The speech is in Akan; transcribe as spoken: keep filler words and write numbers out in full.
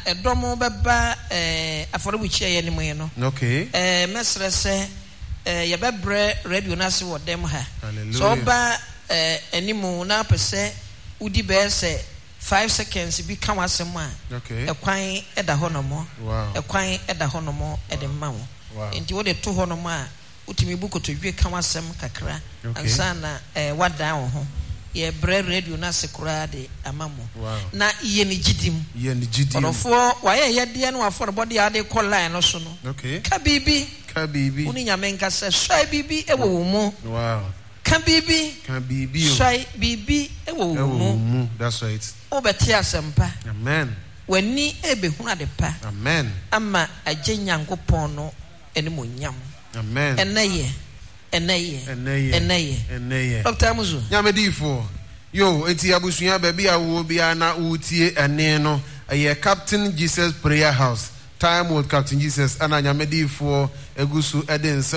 edomo beba eh afọrọbuchie ye nimu no. Okay. Eh mesre se eh yebebre radio na se wo dem ha. Hallelujah. So ba eh animu na pese udi be se five seconds bi kan wasem a. Okay. Ekwan eda honomo. Wow. Ekwan eda honomo ede ma wo. Wow. Enti wo de to honomo a utimi buko to dwe kan wasem kakra. Okay. Ansa na eh wada wo ho. Ye bre radio na sekura de amamo. Wow. Na iye ni gidim. Iye ni gidim. Orofo waye ye de no afọ body ade call line no so no. Okay. Ka bibi. Ka bibi. Uni nyame nka se swai bibi e wo mu. Wow. Ka bibi. Ka bibi. Swai bibi e wo mu. That's right. Obeti asempa. Amen. Wani ebe huna de pa. Amen. Ama agye Nyankopon no ene monyam. Amen. Eneye. Eneye. Eneye. Eneye. Eneye. Doctor Muzu. Nyame difo. Yo, eti abusua baby awo bia na utie ene no. Aye Captain Jesus Prayer House. Time with Captain Jesus ana nyame difo egusu eden